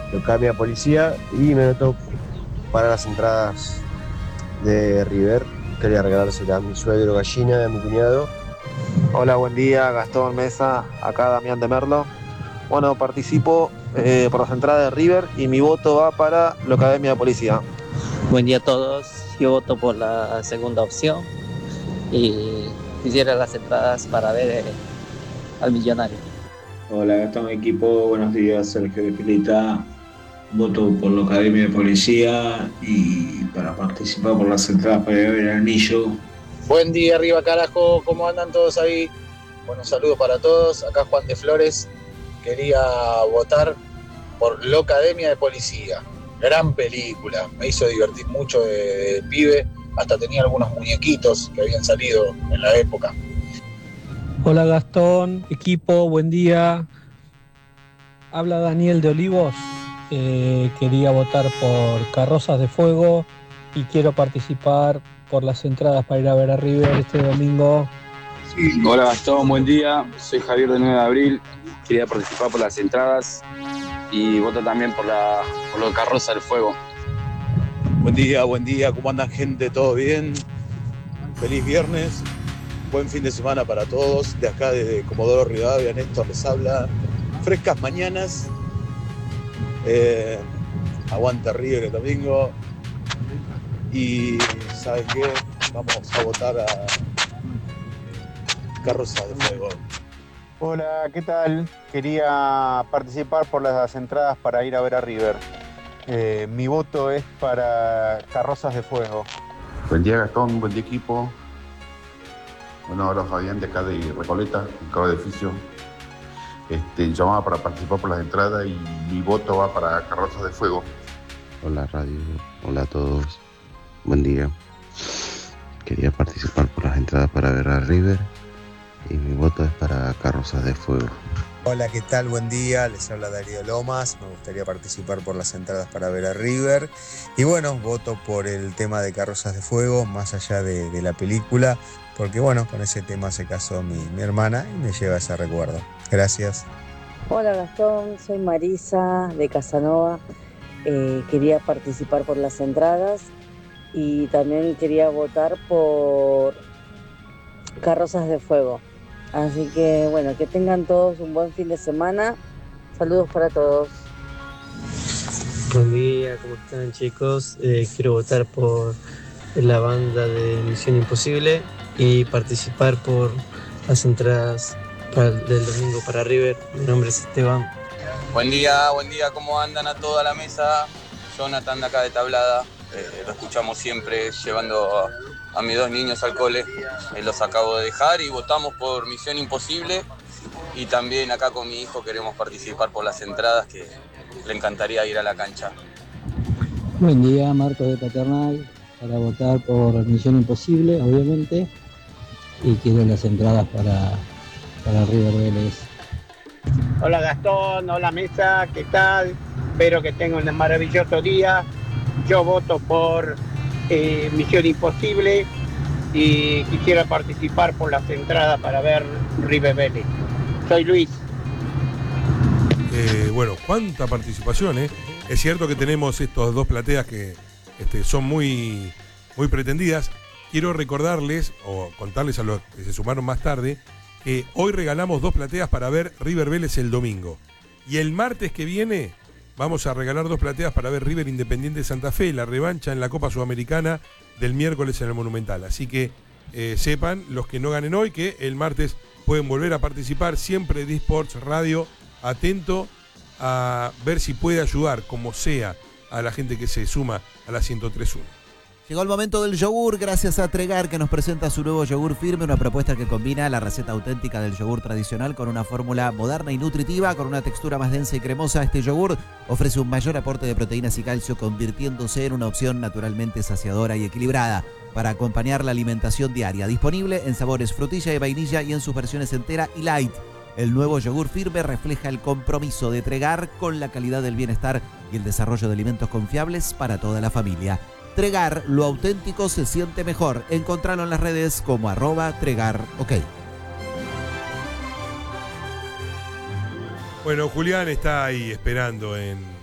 Locamia Policía y me noto para las entradas de River. Quería regalársela a mi suegro Gallina y a mi cuñado. Hola, buen día, Gastón Mesa, acá Damián de Merlo. Bueno, participo por las entradas de River y mi voto va para la Academia de Policía. Buen día a todos. Yo voto por la segunda opción y quisiera las entradas para ver al Millonario. Hola Gastón, equipo, buenos días, Sergio de Pilita. Voto por la Academia de Policía y para participar por las entradas para ir a ver el anillo. Buen día, arriba carajo, ¿cómo andan todos ahí? Bueno, saludos para todos, acá Juan de Flores. Quería votar por la Academia de Policía. Gran película, me hizo divertir mucho de pibe, hasta tenía algunos muñequitos que habían salido en la época. Hola Gastón, equipo, buen día. Habla Daniel de Olivos. Quería votar por Carrozas de Fuego y quiero participar por las entradas para ir a ver a River este domingo. Hola Gastón, buen día. Soy Javier de 9 de abril. Quería participar por las entradas y voto también por los Carrozas del Fuego. Buen día, ¿cómo andan gente? ¿Todo bien? Feliz viernes, buen fin de semana para todos. De acá desde Comodoro Rivadavia, Néstor les habla. Frescas mañanas, aguanta River el domingo. Y ¿saben qué? Vamos a votar a Carrozas de Fuego. Hola, ¿qué tal? Quería participar por las entradas para ir a ver a River. Mi voto es para Carrozas de Fuego. Buen día Gastón, buen día equipo. Bueno, ahora Fabián de acá de Recoleta, en cada edificio. Llamaba para participar por las entradas y mi voto va para Carrozas de Fuego. Hola radio, hola a todos, buen día. Quería participar por las entradas para ver a River y mi voto es para Carrozas de Fuego. Hola, ¿qué tal? Buen día, les habla Darío Lomas, me gustaría participar por las entradas para ver a River y bueno, voto por el tema de Carrozas de Fuego, más allá de la película, porque bueno, con ese tema se casó mi hermana y me lleva ese recuerdo. Gracias. Hola Gastón, soy Marisa de Casanova, quería participar por las entradas y también quería votar por Carrozas de Fuego. Así que bueno, que tengan todos un buen fin de semana. Saludos para todos. Buen día, ¿cómo están chicos? Quiero votar por la banda de Misión Imposible y participar por las entradas del domingo para River. Mi nombre es Esteban. Buen día, ¿cómo andan a toda la mesa? Jonathan de acá de Tablada. Lo escuchamos siempre llevando a mis dos niños al cole. Los acabo de dejar y votamos por Misión Imposible. Y también acá con mi hijo queremos participar por las entradas, que le encantaría ir a la cancha. Buen día, Marcos de Paternal, para votar por Misión Imposible, obviamente. Y quiero las entradas para River Vélez. Hola Gastón, hola mesa, ¿qué tal? Espero que tengan un maravilloso día. Yo voto por Misión Imposible y quisiera participar por las entradas para ver River Vélez. Soy Luis. Bueno, cuánta participación, ¿eh? Es cierto que tenemos estos dos plateas que son muy, muy pretendidas. Quiero recordarles o contarles a los que se sumaron más tarde que hoy regalamos dos plateas para ver River Vélez el domingo. Y el martes que viene vamos a regalar dos plateas para ver River Independiente de Santa Fe, la revancha en la Copa Sudamericana del miércoles en el Monumental. Así que sepan los que no ganen hoy que el martes pueden volver a participar. Siempre de Sports Radio, atento a ver si puede ayudar, como sea, a la gente que se suma a la 103.1. Llegó el momento del yogur, gracias a Tregar, que nos presenta su nuevo yogur firme, una propuesta que combina la receta auténtica del yogur tradicional con una fórmula moderna y nutritiva, con una textura más densa y cremosa. Este yogur ofrece un mayor aporte de proteínas y calcio, convirtiéndose en una opción naturalmente saciadora y equilibrada para acompañar la alimentación diaria. Disponible en sabores frutilla y vainilla y en sus versiones entera y light. El nuevo yogur firme refleja el compromiso de Tregar con la calidad del bienestar y el desarrollo de alimentos confiables para toda la familia. Tregar, lo auténtico se siente mejor. Encontralo en las redes como @TregarOK. Bueno, Julián está ahí esperando en